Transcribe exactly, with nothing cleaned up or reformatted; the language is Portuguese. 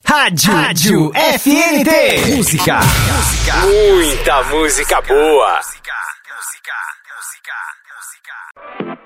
Rádio, Rádio F N T. Música. Música. Muita música boa. Música. Música. Música. Música.